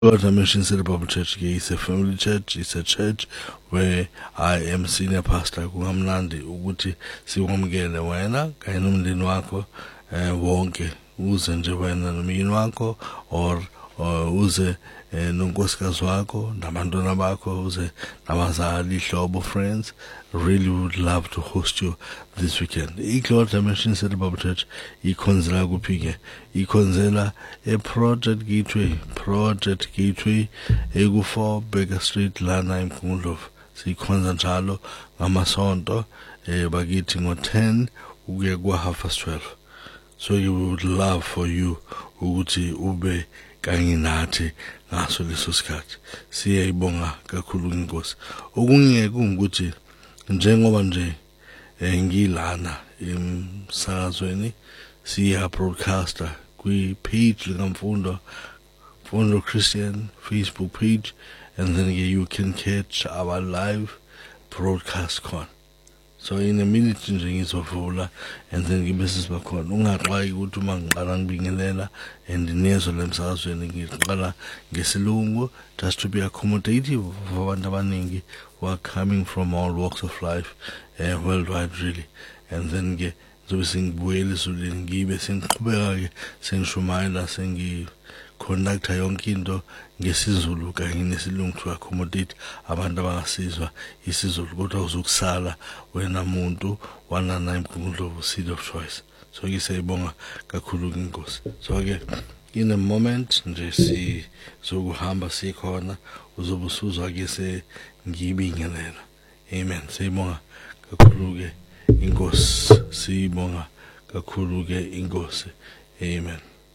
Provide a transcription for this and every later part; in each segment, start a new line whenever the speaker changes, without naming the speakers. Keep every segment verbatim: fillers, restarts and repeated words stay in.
Lord, I mentioned City Bible Church. It's a family church. It's a church where I am senior pastor. Kungamnandi ukuthi siwamukele wena kanye nomndeni wakho eh wonke uze nje wena nomyeni wakho or uze nonkosikazi wakho nabantwana bakho uze nabazali ihlobo friends. Really would love to host you this weekend. I-Lord Dimension City Bible Church ikhonzela kuphi ke? Ikhonzela a Project Gateway, Project Gateway egu four Baker Street lana eMgungundlovu. Sikhonza njalo ngamasonto eh bakithi ngo ten ukuya kwa half past twelve. So we would love for you ukuthi ube kanye nathi ngaso leso sikhathi. Siyayibonga kakhulu inkosi. Okunye kungukuthi njengoba nje ngilana emsakazweni siya broadcaster kwi page likamfundo Mfundo Christian Facebook page, and then you can catch our live broadcast con. So in a minute nje ngizovula and then ngibese sibakhona ungaxwayi ukuthi uma ngiqala ngibingelela and nezo lemsakazweni ngiqala ngesilungu just to be accommodative for abantu abaningi who are coming from all walks of life uh, worldwide really. And then ke zobe singibuyele isulini ngibe sengiqhubeka ke sengishumayela sengi conductor yonke into ngesizulu kanye nesilungu to accommodate abantu abangasizwa isizulu kodwa uzokusala wena muntu wanana eMgungundlovu seed of choice. So ngisayibonga kakhulu inkosi. So ke in a moment nje si sokuhamba sikhona uzobusuzwa ke se ngibingelela. Amen. Siyibonga kakhulu ke inkosi. Siyibonga kakhulu ke inkosi. Amen.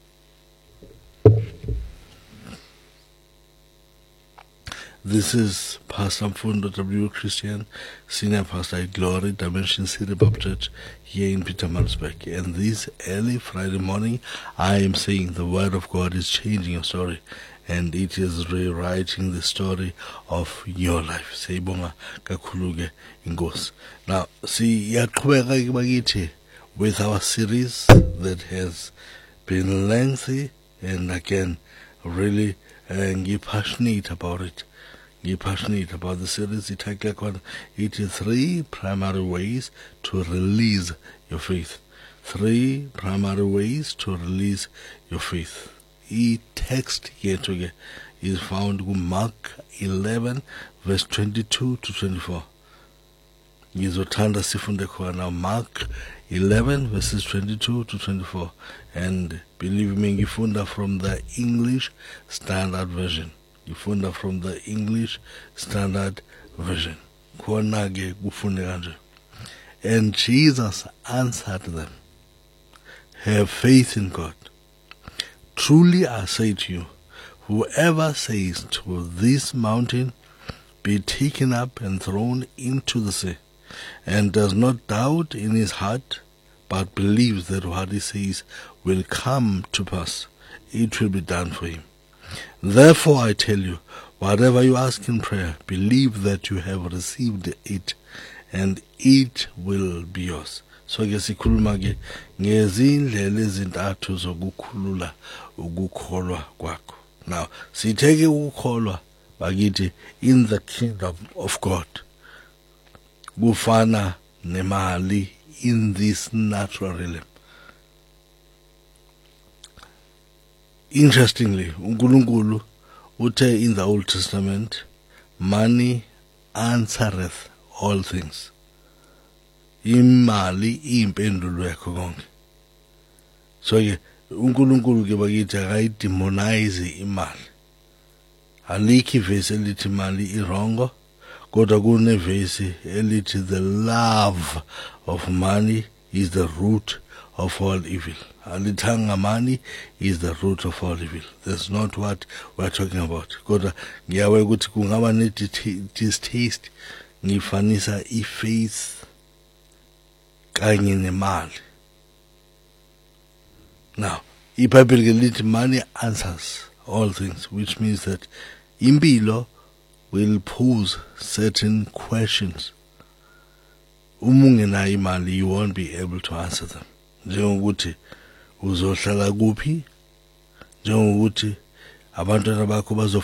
This is Pastor Mfundo W. Christian, Senior Pastor at Glory Dimension City Bible Church here in Pietermaritzburg. And this early Friday morning, I am saying the Word of God is changing your story, and it is rewriting the story of your life. Siyibonga kakhulu inkosi. Now, siyaqhubeka bakithi with our series that has been lengthy, and again, really uh, passionate about it. You're passionate about the series. It takes on eighty-three primary ways to release your faith. Three primary ways to release your faith. E text here together is found in Mark eleven, verse twenty-two to twenty-four. Ngizotanda sifunde khona Mark eleven, verses twenty-two to twenty-four. And believe me, ngifunda from the English Standard Version. Ifunda from the English Standard Version. And Jesus answered them, have faith in God. Truly I say to you, whoever says to this mountain, be taken up and thrown into the sea, and does not doubt in his heart, but believes that what he says will come to pass, it will be done for him. Therefore I tell you, whatever you ask in prayer, believe that you have received it, and it will be yours. So ke sikhuluma ke ngezindlela ezintathu zokukhulula ukukholwa kwakho. Now, sitheke ukukholwa bakithi in the kingdom of God. Kufana nemali in this natural realm. Interestingly, uNkulunkulu uthe in the Old Testament, money answereth all things. Imali impendulo yakho konke. So ke uNkulunkulu ke bakithi akayidemonize imali. Alikho ivesi elithi imali irongo, kodwa kunevesi elithi the love of money is the root of all evil. Alithanga money is the root of all evil. That's not what we're talking about. Kodwa ngiyawe ukuthi kungaba ne distaste ngifanisa ifaith kanye nemali. Now, iBhayibheli ke lithi money answers all things, which means that impilo will pose certain questions. Uma ungenayo imali, you won't be able to answer them. Njengokuthi uzohlala kuphi, njengokuthi abantwana bakho bazo